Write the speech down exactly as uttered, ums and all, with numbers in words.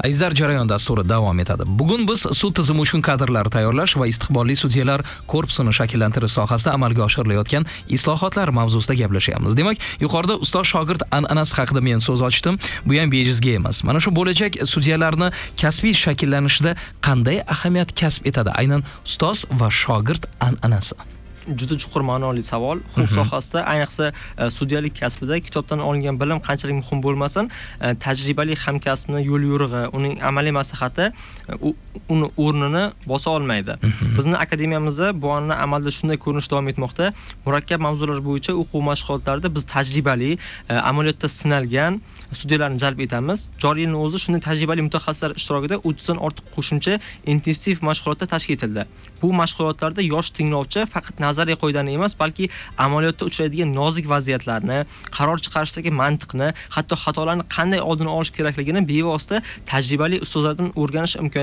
Azizlar, jarayon dasturi davom etadi. Bugun biz sud tizimi uchun kadrlar tayyorlash va istiqbolli sudyalar korpusini shakllantirish sohasida amalga oshirilayotgan islohotlar mavzusida gaplashyapmiz. Demak, yuqorida ustoz shogird an'anasi haqida men so'z ochdim. Bu ham bejizga emas. Mana shu bo'lajak sudyalarni kasbiy shakllanishida qanday ahamiyat kasb etadi? Aynan ustoz va shogird an'anasi. Juda chuqur ma'noli savol. Huquq sohasida, ayniqsa sudyalik kasbida kitobdan olingan bilim qanchalik muhim bo'lmasin, tajribali hamkasbni yo'l yo'rig'i, uning amaliy maslahati uni o'rnini bosa olmaydi. Bizning akademiyamizda bu anni amalda shunday ko'rinish davom etmoqda. Murakkab mavzular bo'yicha o'quv mashg'ulotlarida biz tajribali, amaliyotda sinalgan sudyalarni jalb etamiz. Joriy yilning o'zi shunday tajribali mutaxassislar ishtirokida o'ttiz dan ortiq qo'shimcha intensiv mashg'ulotlar tashkil etildi. Bu mashg'ulotlarda yosh tinglovchi faqat nazariy qoidalarni emas, balki amaliyotda uchraydigan nozik vaziyatlarni, qaror chiqarishdagi mantiqni, hatto xatolarni qanday oldini olish kerakligini bevosita tajribali ustozlardan o'rganish imkoniyati